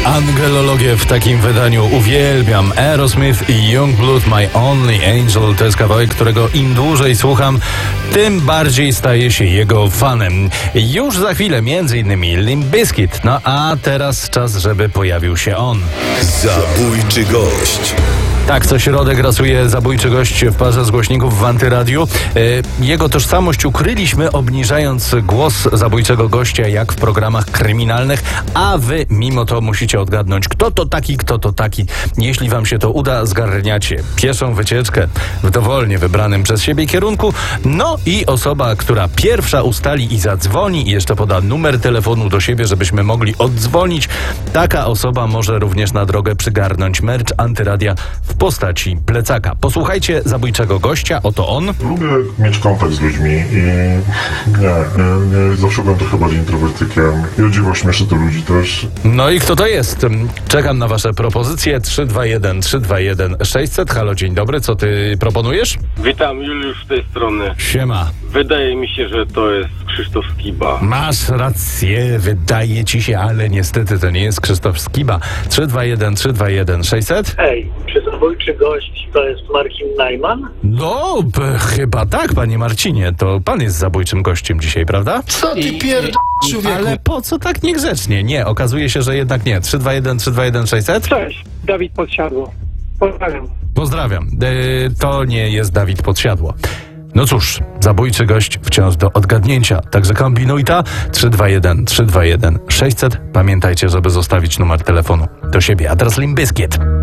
Angelologię w takim wydaniu uwielbiam. Aerosmith i Youngblood, My Only Angel to jest kawałek, którego im dłużej słucham, tym bardziej staję się jego fanem. Już za chwilę m.in. Limp Bizkit. No a teraz czas, żeby pojawił się on. Zabójczy gość. Tak, co środę grasuje zabójczy gość w parze z głośników w Antyradiu. Jego tożsamość ukryliśmy, obniżając głos zabójczego gościa jak w programach kryminalnych, a wy mimo to musicie odgadnąć, kto to taki. Jeśli wam się to uda, zgarniacie pieszą wycieczkę w dowolnie wybranym przez siebie kierunku. No i osoba, która pierwsza ustali i zadzwoni i jeszcze poda numer telefonu do siebie, żebyśmy mogli oddzwonić, taka osoba może również na drogę przygarnąć merch Antyradia w postaci plecaka. Posłuchajcie zabójczego gościa, oto on. Lubię mieć kontakt z ludźmi i nie zawsze byłem trochę bardziej introwertykiem. I o dziwo śmieszę to ludzi też. No i kto to jest? Czekam na wasze propozycje. 321 600. Halo, dzień dobry, co ty proponujesz? Witam, Juliusz z tej strony. Siema. Wydaje mi się, że to jest Krzysztof Skiba. Masz rację, wydaje ci się, ale niestety to nie jest Krzysztof Skiba. 321 600. Hej, czy zabójczy gość to jest Marcin Najman? No, chyba tak, panie Marcinie. To pan jest zabójczym gościem dzisiaj, prawda? Co ty człowieku? Ale po co tak niegrzecznie? Nie, okazuje się, że jednak nie. 321 600. Cześć, Dawid Podsiadło. Pozdrawiam. Pozdrawiam. To nie jest Dawid Podsiadło. No cóż, zabójczy gość wciąż do odgadnięcia. Także kombinuj ta 321 600. Pamiętajcie, żeby zostawić numer telefonu do siebie. A teraz Limp Bizkit.